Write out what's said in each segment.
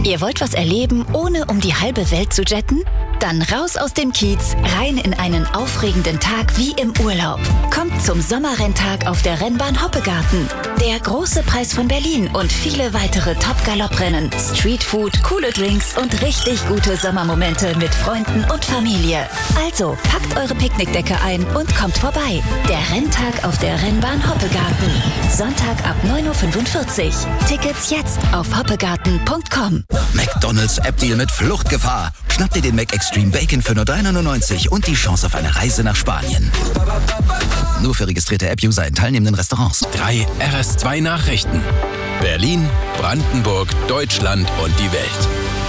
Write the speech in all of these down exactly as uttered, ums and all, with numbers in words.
Ihr wollt was erleben, ohne um die halbe Welt zu jetten? Dann raus aus dem Kiez, rein in einen aufregenden Tag wie im Urlaub. Kommt zum Sommerrenntag auf der Rennbahn Hoppegarten. Der große Preis von Berlin und viele weitere Top-Galopprennen, Streetfood, coole Drinks und richtig gute Sommermomente mit Freunden und Familie. Also packt eure Picknickdecke ein und kommt vorbei. Der Renntag auf der Rennbahn Hoppegarten. Sonntag ab neun Uhr fünfundvierzig. Tickets jetzt auf hoppegarten punkt com. McDonald's App-Deal mit Fluchtgefahr. Schnapp dir den Mac Extreme Bacon für nur drei neunundneunzig und die Chance auf eine Reise nach Spanien. Nur für registrierte App-User in teilnehmenden Restaurants. Drei R S zwei Nachrichten. Berlin, Brandenburg, Deutschland und die Welt.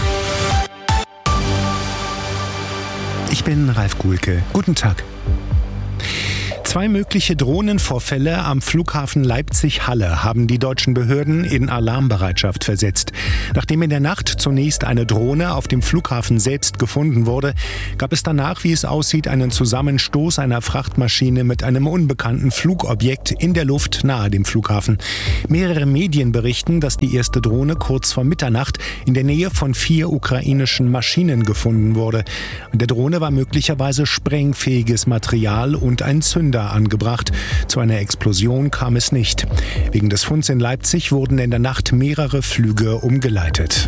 Ich bin Ralf Guhlke. Guten Tag. Zwei mögliche Drohnenvorfälle am Flughafen Leipzig-Halle haben die deutschen Behörden in Alarmbereitschaft versetzt. Nachdem in der Nacht zunächst eine Drohne auf dem Flughafen selbst gefunden wurde, gab es danach, wie es aussieht, einen Zusammenstoß einer Frachtmaschine mit einem unbekannten Flugobjekt in der Luft nahe dem Flughafen. Mehrere Medien berichten, dass die erste Drohne kurz vor Mitternacht in der Nähe von vier ukrainischen Maschinen gefunden wurde. An der Drohne war möglicherweise sprengfähiges Material und ein Zünder angebracht. Zu einer Explosion kam es nicht. Wegen des Funds in Leipzig wurden in der Nacht mehrere Flüge umgeleitet.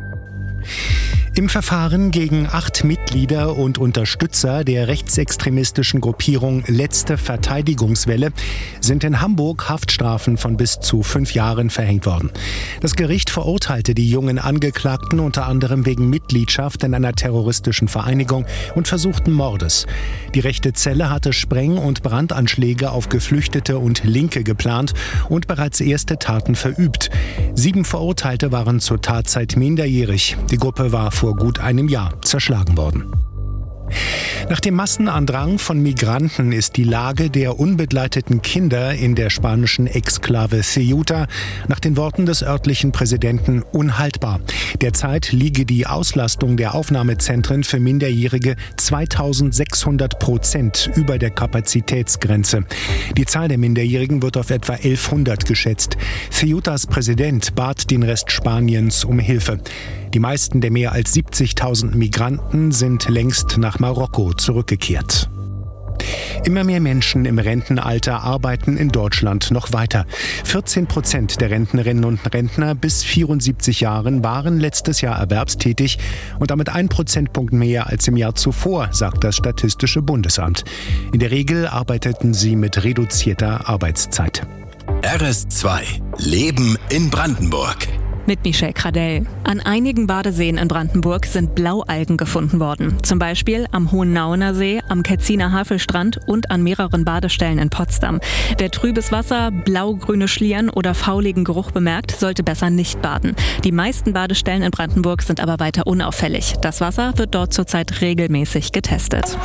Im Verfahren gegen acht Mitglieder und Unterstützer der rechtsextremistischen Gruppierung Letzte Verteidigungswelle sind in Hamburg Haftstrafen von bis zu fünf Jahren verhängt worden. Das Gericht verurteilte die jungen Angeklagten unter anderem wegen Mitgliedschaft in einer terroristischen Vereinigung und versuchten Mordes. Die rechte Zelle hatte Spreng- und Brandanschläge auf Geflüchtete und Linke geplant und bereits erste Taten verübt. Sieben Verurteilte waren zur Tatzeit minderjährig. Die Gruppe war vor gut einem Jahr zerschlagen worden. Nach dem Massenandrang von Migranten ist die Lage der unbegleiteten Kinder in der spanischen Exklave Ceuta nach den Worten des örtlichen Präsidenten unhaltbar. Derzeit liege die Auslastung der Aufnahmezentren für Minderjährige zweitausendsechshundert Prozent über der Kapazitätsgrenze. Die Zahl der Minderjährigen wird auf etwa elfhundert geschätzt. Ceutas Präsident bat den Rest Spaniens um Hilfe. Die meisten der mehr als siebzigtausend Migranten sind längst nach Marokko zurückgekehrt. Immer mehr Menschen im Rentenalter arbeiten in Deutschland noch weiter. vierzehn Prozent der Rentnerinnen und Rentner bis vierundsiebzig Jahren waren letztes Jahr erwerbstätig und damit ein Prozentpunkt mehr als im Jahr zuvor, sagt das Statistische Bundesamt. In der Regel arbeiteten sie mit reduzierter Arbeitszeit. R S zwei. Leben in Brandenburg. Mit Michelle Kradell. An einigen Badeseen in Brandenburg sind Blaualgen gefunden worden. Zum Beispiel am Hohennauener See, am Ketziner Havelstrand und an mehreren Badestellen in Potsdam. Wer trübes Wasser, blau-grüne Schlieren oder fauligen Geruch bemerkt, sollte besser nicht baden. Die meisten Badestellen in Brandenburg sind aber weiter unauffällig. Das Wasser wird dort zurzeit regelmäßig getestet.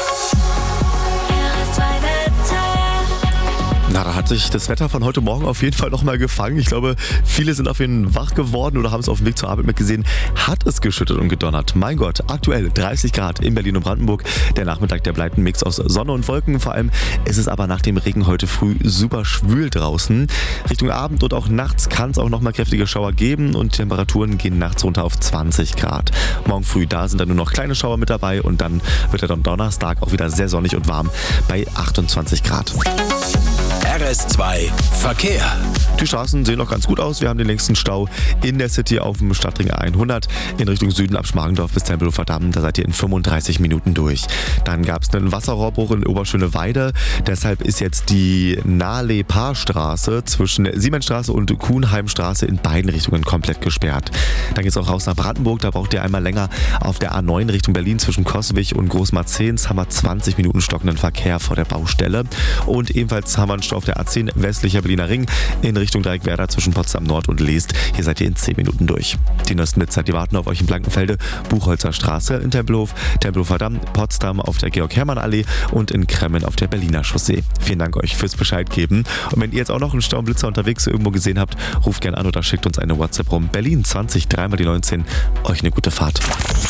Na, da hat sich das Wetter von heute Morgen auf jeden Fall noch mal gefangen. Ich glaube, viele sind auf jeden Fall wach geworden oder haben es auf dem Weg zur Arbeit mitgesehen. Hat es geschüttet und gedonnert. Mein Gott, aktuell dreißig Grad in Berlin und Brandenburg. Der Nachmittag, der bleibt ein Mix aus Sonne und Wolken. Vor allem ist es aber nach dem Regen heute früh super schwül draußen. Richtung Abend und auch nachts kann es auch noch mal kräftige Schauer geben und Temperaturen gehen nachts runter auf zwanzig Grad. Morgen früh, da sind dann nur noch kleine Schauer mit dabei und dann wird er am Donnerstag auch wieder sehr sonnig und warm bei achtundzwanzig Grad. R S zwei Verkehr. Die Straßen sehen noch ganz gut aus. Wir haben den längsten Stau in der City auf dem Stadtring hundert in Richtung Süden ab Schmargendorf bis Tempelhofer Damm. Da seid ihr in fünfunddreißig Minuten durch. Dann gab es einen Wasserrohrbruch in Oberschöneweide. Deshalb ist jetzt die Nahle-Paar-Straße zwischen Siemensstraße und Kuhnheimstraße in beiden Richtungen komplett gesperrt. Dann geht es auch raus nach Brandenburg. Da braucht ihr einmal länger auf der A neun Richtung Berlin zwischen Coswig und Großmarzehns. Haben wir zwanzig Minuten stockenden Verkehr vor der Baustelle. Und ebenfalls haben wir einen Stau auf der A zehn westlicher Berliner Ring in Richtung Dreieckwerder zwischen Potsdam Nord und Leest. Hier seid ihr in zehn Minuten durch. Die neuesten Mitzeit, die warten auf euch in Blankenfelde, Buchholzer Straße in Tempelhof, Tempelhofer Damm, Potsdam auf der Georg-Hermann-Allee und in Kremmen auf der Berliner Chaussee. Vielen Dank euch fürs Bescheid geben. Und wenn ihr jetzt auch noch einen Staublitzer unterwegs irgendwo gesehen habt, ruft gerne an oder schickt uns eine WhatsApp rum. Berlin zwanzig, dreimal die neunzehn. Euch eine gute Fahrt.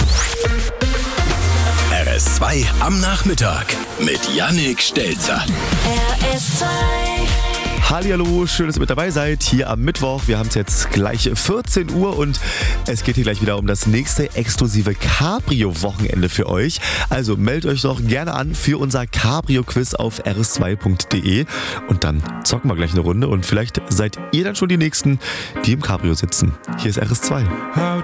R S zwei am Nachmittag mit Yannick Stelzer. R S zwei Hallihallo, schön, dass ihr mit dabei seid, hier am Mittwoch. Wir haben es jetzt gleich vierzehn Uhr und es geht hier gleich wieder um das nächste exklusive Cabrio-Wochenende für euch. Also meldet euch doch gerne an für unser Cabrio-Quiz auf r s zwei punkt d e und dann zocken wir gleich eine Runde und vielleicht seid ihr dann schon die Nächsten, die im Cabrio sitzen. Hier ist R S zwei.